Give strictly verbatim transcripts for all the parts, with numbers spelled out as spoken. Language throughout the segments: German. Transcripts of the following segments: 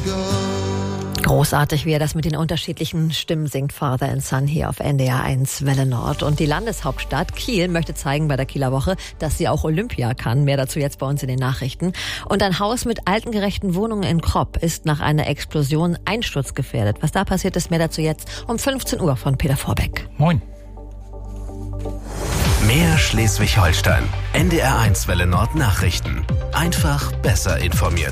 Großartig, wie er das mit den unterschiedlichen Stimmen singt, Father and Son hier auf N D R eins Welle Nord. Und die Landeshauptstadt Kiel möchte zeigen bei der Kieler Woche, dass sie auch Olympia kann. Mehr dazu jetzt bei uns in den Nachrichten. Und ein Haus mit altengerechten Wohnungen in Kropp ist nach einer Explosion einsturzgefährdet. Was da passiert ist, mehr dazu jetzt um fünfzehn Uhr von Peter Vorbeck. Moin. Mehr Schleswig-Holstein. N D R eins Welle Nord Nachrichten. Einfach besser informiert.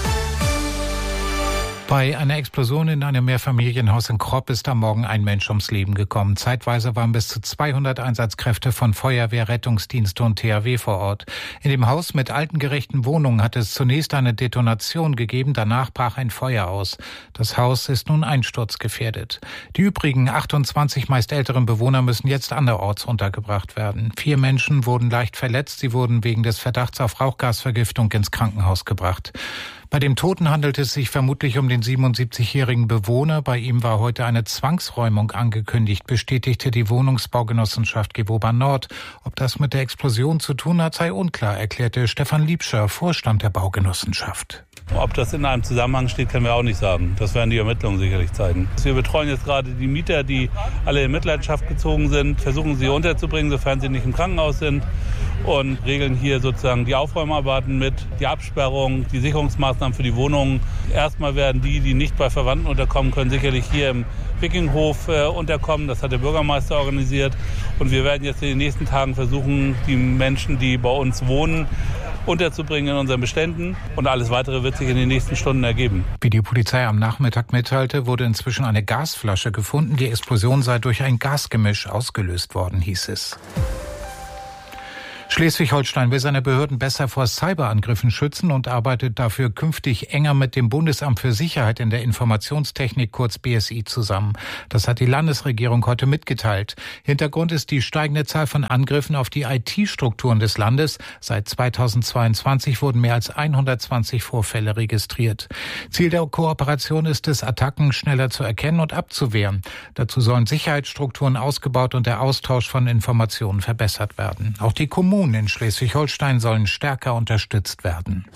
Bei einer Explosion in einem Mehrfamilienhaus in Kropp ist am Morgen ein Mensch ums Leben gekommen. Zeitweise waren bis zu zweihundert Einsatzkräfte von Feuerwehr, Rettungsdienste und T H W vor Ort. In dem Haus mit altengerechten Wohnungen hat es zunächst eine Detonation gegeben, danach brach ein Feuer aus. Das Haus ist nun einsturzgefährdet. Die übrigen achtundzwanzig meist älteren Bewohner müssen jetzt anderorts untergebracht werden. Vier Menschen wurden leicht verletzt, sie wurden wegen des Verdachts auf Rauchgasvergiftung ins Krankenhaus gebracht. Bei dem Toten handelt es sich vermutlich um den siebenundsiebzigjährigen Bewohner. Bei ihm war heute eine Zwangsräumung angekündigt, bestätigte die Wohnungsbaugenossenschaft Gewoba Nord. Ob das mit der Explosion zu tun hat, sei unklar, erklärte Stefan Liebscher, Vorstand der Baugenossenschaft. Ob das in einem Zusammenhang steht, können wir auch nicht sagen. Das werden die Ermittlungen sicherlich zeigen. Wir betreuen jetzt gerade die Mieter, die alle in Mitleidenschaft gezogen sind, versuchen sie unterzubringen, sofern sie nicht im Krankenhaus sind, und regeln hier sozusagen die Aufräumarbeiten mit, die Absperrung, die Sicherungsmaßnahmen für die Wohnungen. Erstmal werden die, die nicht bei Verwandten unterkommen können, sicherlich hier im Wikinghof äh, unterkommen. Das hat der Bürgermeister organisiert. Und wir werden jetzt in den nächsten Tagen versuchen, die Menschen, die bei uns wohnen, unterzubringen in unseren Beständen. Und alles Weitere wird sich in den nächsten Stunden ergeben. Wie die Polizei am Nachmittag mitteilte, wurde inzwischen eine Gasflasche gefunden. Die Explosion sei durch ein Gasgemisch ausgelöst worden, hieß es. Schleswig-Holstein will seine Behörden besser vor Cyberangriffen schützen und arbeitet dafür künftig enger mit dem Bundesamt für Sicherheit in der Informationstechnik, kurz B S I, zusammen. Das hat die Landesregierung heute mitgeteilt. Hintergrund ist die steigende Zahl von Angriffen auf die I T-Strukturen des Landes. Seit zweitausendzweiundzwanzig wurden mehr als hundertzwanzig Vorfälle registriert. Ziel der Kooperation ist es, Attacken schneller zu erkennen und abzuwehren. Dazu sollen Sicherheitsstrukturen ausgebaut und der Austausch von Informationen verbessert werden. Auch die Kommunen in Schleswig-Holstein sollen stärker unterstützt werden.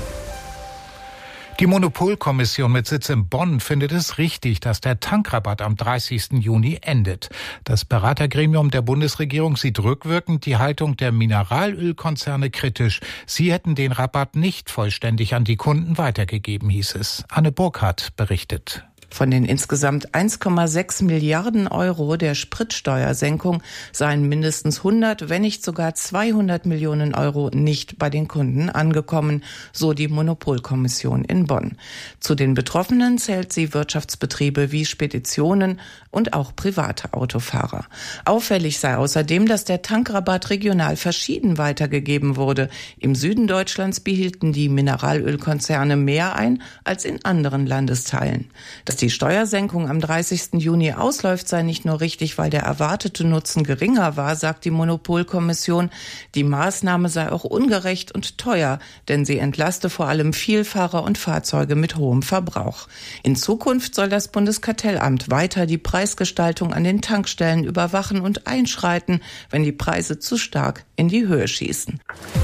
Die Monopolkommission mit Sitz in Bonn findet es richtig, dass der Tankrabatt am dreißigsten Juni endet. Das Beratergremium der Bundesregierung sieht rückwirkend die Haltung der Mineralölkonzerne kritisch. Sie hätten den Rabatt nicht vollständig an die Kunden weitergegeben, hieß es. Anne Burkhardt berichtet. Von den insgesamt eins Komma sechs Milliarden Euro der Spritsteuersenkung seien mindestens hundert, wenn nicht sogar zweihundert Millionen Euro nicht bei den Kunden angekommen, so die Monopolkommission in Bonn. Zu den Betroffenen zählt sie Wirtschaftsbetriebe wie Speditionen und auch private Autofahrer. Auffällig sei außerdem, dass der Tankrabatt regional verschieden weitergegeben wurde. Im Süden Deutschlands behielten die Mineralölkonzerne mehr ein als in anderen Landesteilen. Dass die Steuersenkung am dreißigsten Juni ausläuft, sei nicht nur richtig, weil der erwartete Nutzen geringer war, sagt die Monopolkommission. Die Maßnahme sei auch ungerecht und teuer, denn sie entlaste vor allem Vielfahrer und Fahrzeuge mit hohem Verbrauch. In Zukunft soll das Bundeskartellamt weiter die Preisgestaltung an den Tankstellen überwachen und einschreiten, wenn die Preise zu stark in die Höhe schießen.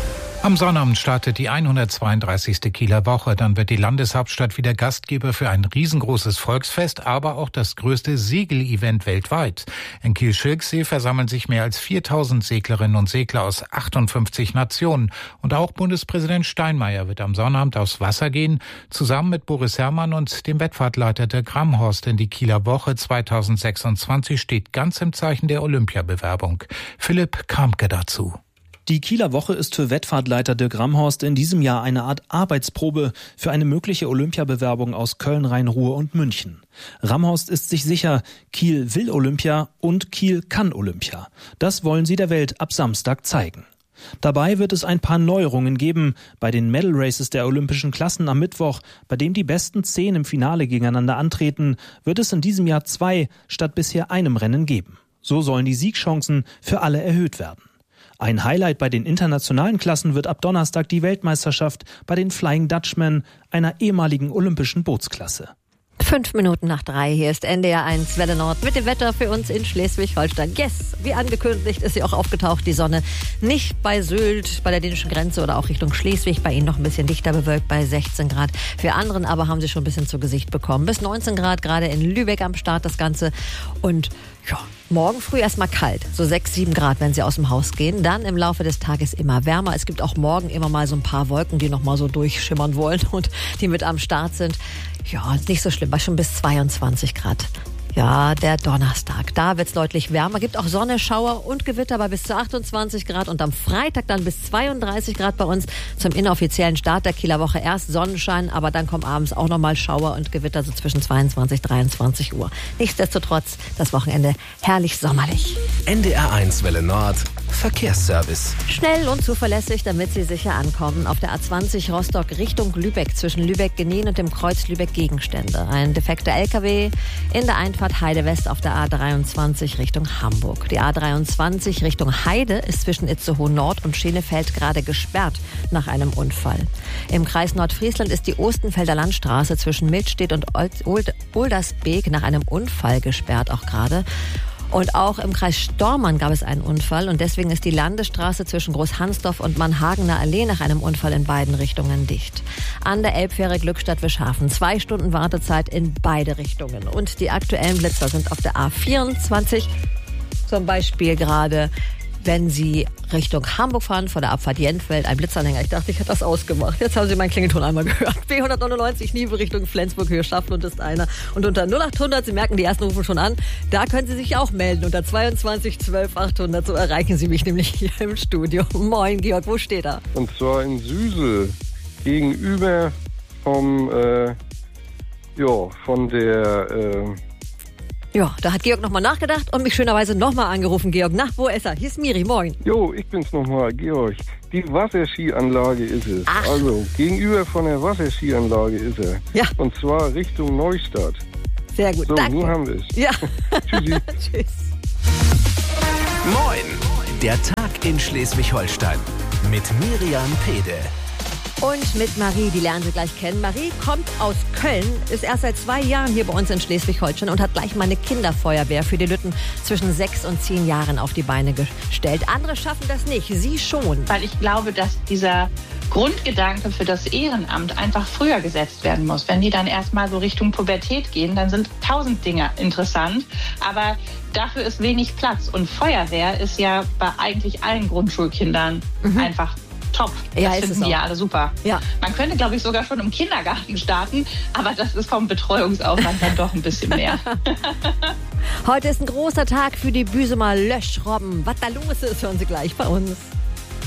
Am Sonnabend startet die hundertzweiunddreißigste Kieler Woche. Dann wird die Landeshauptstadt wieder Gastgeber für ein riesengroßes Volksfest, aber auch das größte Segelevent weltweit. In Kiel-Schilksee versammeln sich mehr als viertausend Seglerinnen und Segler aus achtundfünfzig Nationen. Und auch Bundespräsident Steinmeier wird am Sonnabend aufs Wasser gehen, zusammen mit Boris Herrmann und dem Wettfahrtleiter der Gramhorst. Denn die Kieler Woche zweitausendsechsundzwanzig steht ganz im Zeichen der Olympiabewerbung. Philipp Kamke dazu. Die Kieler Woche ist für Wettfahrtleiter Dirk Gramhorst in diesem Jahr eine Art Arbeitsprobe für eine mögliche Olympiabewerbung aus Köln, Rhein-Ruhr und München. Gramhorst ist sich sicher, Kiel will Olympia und Kiel kann Olympia. Das wollen sie der Welt ab Samstag zeigen. Dabei wird es ein paar Neuerungen geben bei den Medal Races der olympischen Klassen am Mittwoch, bei dem die besten zehn im Finale gegeneinander antreten, wird es in diesem Jahr zwei statt bisher einem Rennen geben. So sollen die Siegchancen für alle erhöht werden. Ein Highlight bei den internationalen Klassen wird ab Donnerstag die Weltmeisterschaft bei den Flying Dutchmen, einer ehemaligen olympischen Bootsklasse. Fünf Minuten nach drei, hier ist N D R eins Welle Nord mit dem Wetter für uns in Schleswig-Holstein. Yes, wie angekündigt ist sie auch aufgetaucht, die Sonne. Nicht bei Sylt, bei der dänischen Grenze oder auch Richtung Schleswig, bei Ihnen noch ein bisschen dichter bewölkt bei sechzehn Grad. Für anderen aber haben sie schon ein bisschen zu Gesicht bekommen. Bis neunzehn Grad, gerade in Lübeck am Start das Ganze. Und ja, morgen früh erstmal kalt, so sechs, sieben Grad, wenn Sie aus dem Haus gehen. Dann im Laufe des Tages immer wärmer. Es gibt auch morgen immer mal so ein paar Wolken, die noch mal so durchschimmern wollen und die mit am Start sind. Ja, nicht so schlimm, war schon bis zweiundzwanzig Grad. Ja, der Donnerstag, da wird's deutlich wärmer. Gibt auch Sonne, Schauer und Gewitter bei bis zu achtundzwanzig Grad. Und am Freitag dann bis zweiunddreißig Grad bei uns zum inoffiziellen Start der Kieler Woche. Erst Sonnenschein, aber dann kommen abends auch nochmal Schauer und Gewitter so zwischen zweiundzwanzig, dreiundzwanzig Uhr. Nichtsdestotrotz, das Wochenende herrlich sommerlich. N D R eins Welle Nord Verkehrsservice. Schnell und zuverlässig, damit Sie sicher ankommen. Auf der A zwanzig Rostock Richtung Lübeck, zwischen Lübeck-Genin und dem Kreuz Lübeck-Gegenstände. Ein defekter L K W in der Einfahrt Heide West auf der A dreiundzwanzig Richtung Hamburg. Die A dreiundzwanzig Richtung Heide ist zwischen Itzehoe Nord und Schenefeld gerade gesperrt nach einem Unfall. Im Kreis Nordfriesland ist die Ostenfelder Landstraße zwischen Mildstedt und Old- Oldersbeek nach einem Unfall gesperrt auch gerade. Und auch im Kreis Stormarn gab es einen Unfall und deswegen ist die Landesstraße zwischen Großhansdorf und Mannhagener Allee nach einem Unfall in beiden Richtungen dicht. An der Elbfähre Glückstadt-Wischhafen zwei Stunden Wartezeit in beide Richtungen. Und die aktuellen Blitzer sind auf der A vierundzwanzig, zum Beispiel gerade, wenn Sie Richtung Hamburg fahren, vor der Abfahrt Jenfeld, ein Blitzanhänger. Ich dachte, ich hätte das ausgemacht. Jetzt haben Sie meinen Klingelton einmal gehört. B hundertneunundneunzig Niebe Richtung Flensburg, Höhe Schafflund ist einer. Und unter null acht hundert, Sie merken, die ersten rufen schon an, da können Sie sich auch melden. Unter zweiundzwanzig zwölf achthundert, so erreichen Sie mich nämlich hier im Studio. Moin, Georg, wo steht er? Und zwar in Süsel, gegenüber vom, äh, ja, von der, äh, Ja, da hat Georg nochmal nachgedacht und mich schönerweise nochmal angerufen. Georg, na, wo ist er? Hier ist Miri, moin. Jo, ich bin's nochmal, Georg. Die Wasserskianlage ist es. Ach. Also, gegenüber von der Wasserskianlage ist er. Ja. Und zwar Richtung Neustadt. Sehr gut, So, danke. nun haben wir es. Ja. Tschüssi. Tschüss. Moin. Der Tag in Schleswig-Holstein. Mit Miriam Pede. Und mit Marie, die lernen Sie gleich kennen. Marie kommt aus Köln, ist erst seit zwei Jahren hier bei uns in Schleswig-Holstein und hat gleich mal eine Kinderfeuerwehr für die Lütten zwischen sechs und zehn Jahren auf die Beine gestellt. Andere schaffen das nicht, sie schon. Weil ich glaube, dass dieser Grundgedanke für das Ehrenamt einfach früher gesetzt werden muss. Wenn die dann erstmal so Richtung Pubertät gehen, dann sind tausend Dinge interessant, aber dafür ist wenig Platz. Und Feuerwehr ist ja bei eigentlich allen Grundschulkindern mhm. einfach top. Ja, das ist finden es die auch. ja alle super. Ja. Man könnte, glaube ich, sogar schon im Kindergarten starten, aber das ist vom Betreuungsaufwand dann doch ein bisschen mehr. Heute ist ein großer Tag für die Büsumer Löschrobben. Was da los ist, hören Sie gleich bei uns.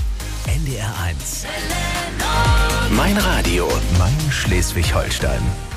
N D R eins. Mein Radio, mein Schleswig-Holstein.